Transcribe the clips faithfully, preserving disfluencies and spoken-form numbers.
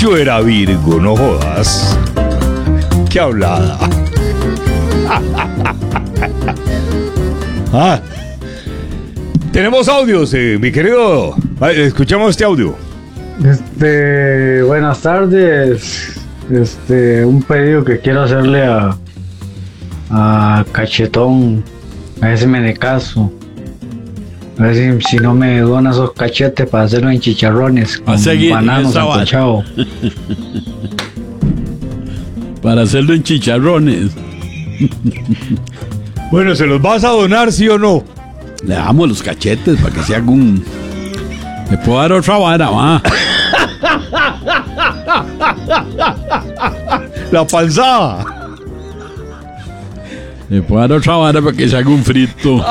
Yo era Virgo, no jodas. Qué hablada. Ah, tenemos audios, eh, mi querido. Escuchamos este audio. Este, buenas tardes. Este, un pedido que quiero hacerle a, a Cachetón. A ver si me de caso. A ver si, si no me dona esos cachetes para hacerlo en chicharrones con bananos sancochado. Para hacerlo en chicharrones. Bueno, ¿se los vas a donar, sí o no? Le damos los cachetes para que se haga un... Le puedo dar otra vara, va. La panzada. Le puedo dar otra vara para que se haga un frito.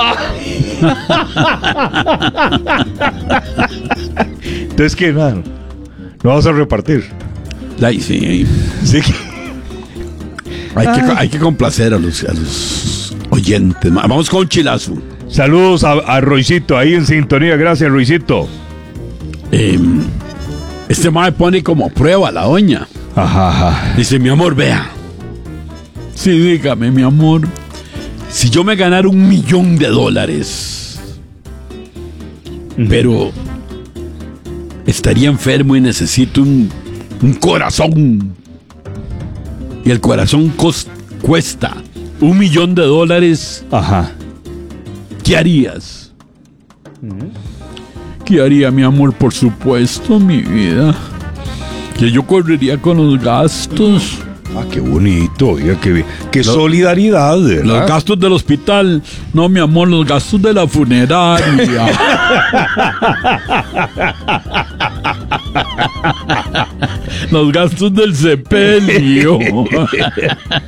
Entonces, ¿qué, mano? ¿No vas a repartir? Ay, sí. Sí. Hay que, hay que complacer a los, a los oyentes. Vamos con un chilazo. Saludos a, a Roycito, ahí en sintonía. Gracias, Roycito. Eh, este mae pone como prueba a la doña. Ajá, ajá. Dice, mi amor, vea. Sí, dígame, mi amor. Si yo me ganara un millón de dólares, uh-huh, pero estaría enfermo y necesito un, un corazón, y el corazón cos, cuesta un millón de dólares, ajá, ¿qué harías? Uh-huh. ¿Qué haría, mi amor? Por supuesto, mi vida, que yo correría con los gastos. Ah, qué bonito, oiga, qué, qué Lo, solidaridad, ¿verdad? Los gastos del hospital. No, mi amor, los gastos de la funeraria. Los gastos del sepelio.